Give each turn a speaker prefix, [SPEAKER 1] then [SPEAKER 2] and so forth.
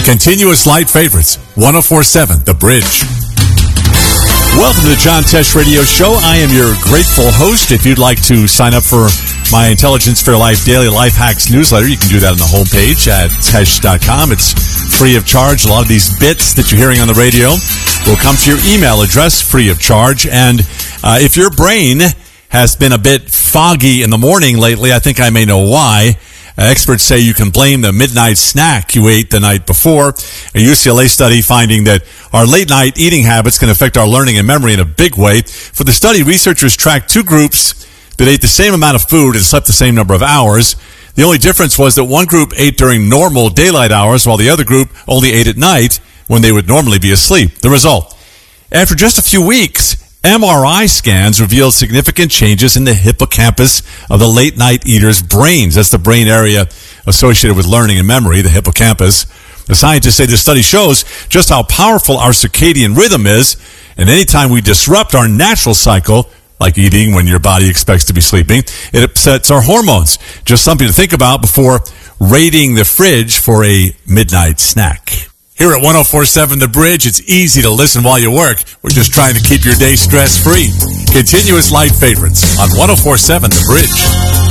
[SPEAKER 1] Continuous light favorites, 104.7 The Bridge. Welcome to the John Tesh Radio Show. I am your grateful host. If you'd like to sign up for my Intelligence for Life Daily Life Hacks newsletter, you can do that on the homepage at tesh.com. It's free of charge. A lot of these bits that you're hearing on the radio will come to your email address free of charge. And if your brain has been a bit foggy in the morning lately, I think I may know why. Experts say you can blame the midnight snack you ate the night before. A UCLA study finding that our late-night eating habits can affect our learning and memory in a big way. For the study, researchers tracked two groups that ate the same amount of food and slept the same number of hours. The only difference was that one group ate during normal daylight hours, while the other group only ate at night when they would normally be asleep. The result: after just a few weeks, MRI scans revealed significant changes in the hippocampus of the late-night eaters' brains. That's the brain area associated with learning and memory, the hippocampus. The scientists say this study shows just how powerful our circadian rhythm is, and anytime we disrupt our natural cycle, like eating when your body expects to be sleeping, it upsets our hormones. Just something to think about before raiding the fridge for a midnight snack. Here at 104.7 The Bridge, it's easy to listen while you work. We're just trying to keep your day stress-free. Continuous light favorites on 104.7 The Bridge.